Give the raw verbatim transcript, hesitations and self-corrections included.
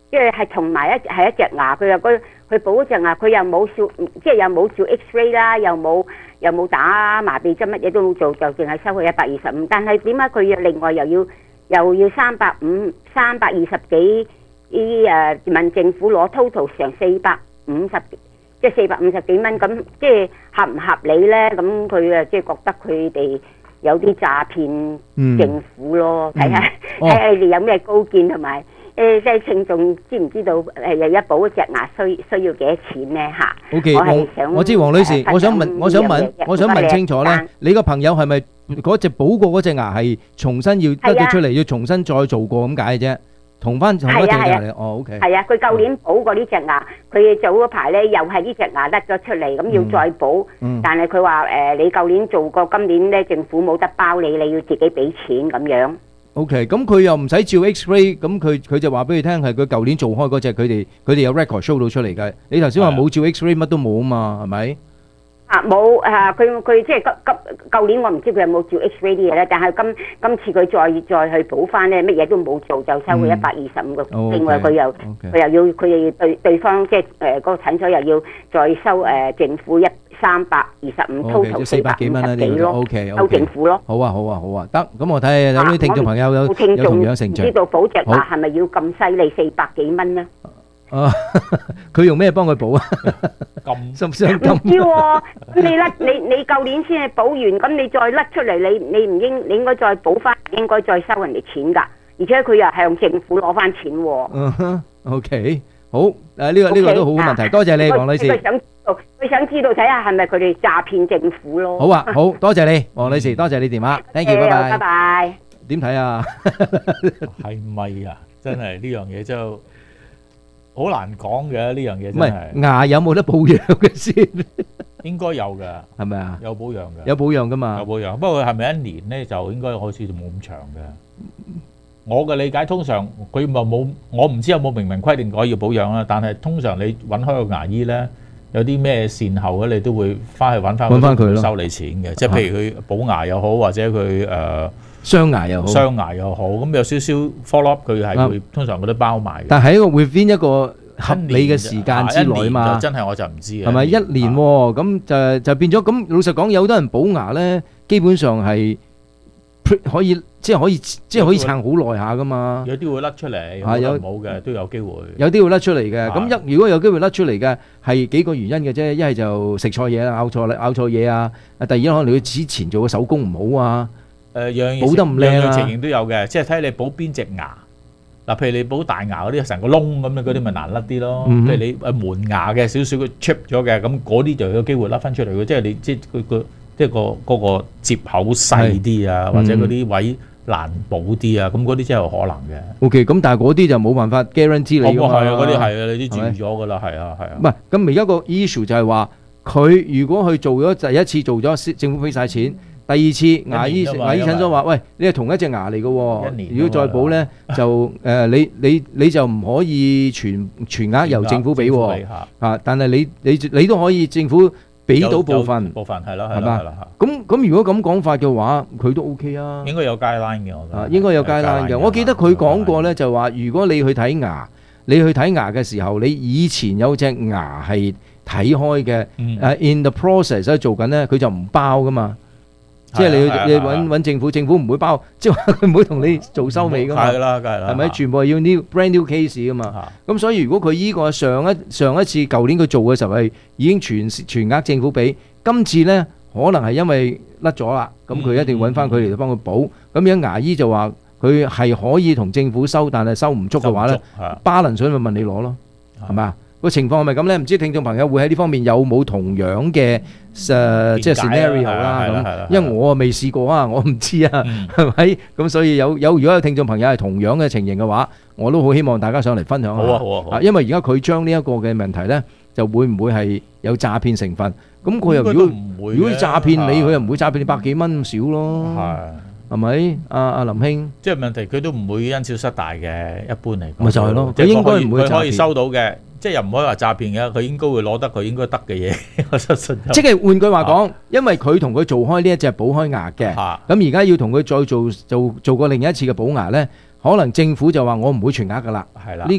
即係係同埋一係一隻牙，佢又佢佢補嗰隻牙，佢又冇照，即係又冇照 X-ray 啦，又冇又冇打麻痹針，乜嘢都冇做，就淨係收佢一百二十五。但係點解佢要另外又要又要三百五三百二十幾啲誒問政府攞 total 成四百五十，即係四百五十幾蚊，咁即係合唔合理咧？咁佢啊即係覺得佢哋有啲詐騙政府咯，睇下睇下你哋有咩高見同埋。誒，即係聽眾知唔知道誒，日日補一隻牙需需要幾多錢咧？嚇 ，OK，我我知黃女士，我想問，我想問，我想問清楚咧，你個朋友係咪嗰隻補過嗰隻牙係重新要得咗出嚟，要重新再做過咁解嘅啫？同翻同一隻牙嚟，哦 ，OK。係啊，佢舊年補過呢隻牙，佢早嗰排咧又係呢隻牙甩咗出嚟，咁要再補，但係佢話誒，你舊年做過，今年咧政府冇得包你，你要自己俾錢咁樣。 O.K. 咁佢又唔使照 X-ray， 咁佢佢就話俾你聽係佢舊年做開嗰隻，佢哋佢哋有 record show 到出嚟嘅。你頭先話冇照 X-ray， 乜都冇啊嘛，係咪？啊冇啊！佢佢即係今今舊年我唔知佢有冇照 X-ray 啲嘢咧，但係今今次佢再再去補翻咧，乜嘢都冇做就收佢一百二十五個。另外佢又佢又要佢又要對對方即係誒嗰個診所又要再收誒政府一三百二十五 total 四百幾蚊啦，呢個 OK， 收政府咯。 好啊好啊好啊，得咁我睇下有啲聽眾朋友有有同樣成長。 知道補隻牙係咪要咁犀利四百幾蚊咧？ 啊！佢用咩幫佢補啊？咁心傷金。 唔知喎，你甩你你舊年先係補完，咁你再甩出嚟，你你唔應你應該再補翻，應該再收人哋錢㗎。而且佢又向政府攞翻錢喎。 嗯哼 ，OK， 好，誒呢個呢個都好嘅問題，多謝你，黃女士。 佢想知道，佢想知道睇下係咪佢哋詐騙政府咯。 好啊，好多謝你，黃女士，多謝你電話 ，thank you， 拜拜。 拜拜。 點睇啊？ 係咪啊？真係呢樣嘢就〜好難講嘅呢樣嘢真係。 唔係牙有冇得保養嘅先？ 應該有嘅， 係咪啊？ 有保養嘅， 有保養噶嘛？ 有保養，不過係咪一年咧就應該好似冇咁長嘅。我嘅理解通常佢咪冇，我唔知有冇明文規定講要保養啦。但係通常你揾開個牙醫咧，有啲咩善後咧，你都會翻去揾翻揾翻佢咯， 收你錢嘅。即係譬如佢補牙又好，或者佢誒。 雙牙又好， 雙牙又好，咁有少少 follow up 佢係會通常嗰啲包埋。 但係喺個 within 一個合理嘅時間之內嘛， 真係我就唔知嘅。 係咪一年喎？咁就就變咗咁。老實講，有好多人補牙咧，基本上係可以即係可以即係可以撐好耐下噶嘛。 有啲會甩出嚟，有啲冇嘅都有機會。 有啲會甩出嚟嘅。咁一如果有機會甩出嚟嘅，係幾個原因嘅啫。一係就食錯嘢啦，咬錯咬錯嘢啊。第二可能你之前做嘅手工唔好啊。 誒樣補得唔靚啊， 樣樣情形都有嘅，即係睇你補邊隻牙。嗱，譬如你補大牙嗰啲，成個窿咁樣嗰啲，咪難甩啲咯。譬如你誒門牙嘅少少嘅 chip 咗嘅，咁嗰啲就有機會甩翻出嚟嘅。即係你即係佢個即係個嗰個接口細啲啊，或者嗰啲位難補啲啊，咁嗰啲真係有可能嘅。 OK，咁但係嗰啲就冇辦法 guarantee 你㗎嘛。 係啊，嗰啲係啊，你都注咗㗎啦，係啊，係啊。 唔係，咁而家個 issue 就係話，佢如果去做咗第一次做咗，政府俾曬錢。第二次牙醫牙醫診所話：喂，你係同一隻牙嚟嘅喎，如果再補咧，就誒你你你就唔可以全全額由政府俾喎，啊！但係你你你都可以政府俾到部分， 部分係咯， 係嘛？咁咁如果咁講法嘅話，佢都 OK 啊。 應該有 guideline 嘅，我覺得。啊， 應該有 guideline 嘅。我記得佢講過咧，就話如果你去睇牙，你去睇牙嘅時候，你以前有隻牙係睇開嘅，誒 in the process 喺做緊咧，佢就唔包噶嘛。即係你你揾揾政府，政府唔會包，即係話佢唔會同你做收尾噶嘛。 係啦，梗係啦。 係咪？全部係要 new brand new case 噶嘛。咁所以如果佢依個上一上一次舊年佢做嘅時候係已經全全額政府俾，今次咧可能係因為甩咗啦，咁佢一定揾翻佢嚟幫佢補。咁樣牙醫就話佢係可以同政府收，但係收唔足嘅話咧，巴倫水咪問你攞咯，係咪啊？個情況係咪咁咧？唔知聽眾朋友會喺呢方面有冇同樣嘅誒即係 scenario 啦咁，因為我啊未試過啊，我唔知啊，係咪？咁所以有有如果有聽眾朋友係同樣嘅情形嘅話，我都好希望大家上嚟分享下。 好啊好啊好啊！ 因為而家佢將呢一個嘅問題咧，就會唔會係有詐騙成分？咁佢又如果如果詐騙你，佢又唔會詐騙你百幾蚊咁少咯。係。係咪？阿阿林兄， 即係問題，佢都唔會因小失大嘅，一般嚟講。 咪就係咯，佢應該唔會詐騙。 佢可以收到嘅，即係又唔可以話詐騙嘅，佢應該會攞得佢應該得嘅嘢。我相信。 即係換句話講，因為佢同佢做開呢一隻補開牙嘅，咁而家要同佢再做做做過另一次嘅補牙咧，可能政府就話我唔會全額㗎啦。 係啦。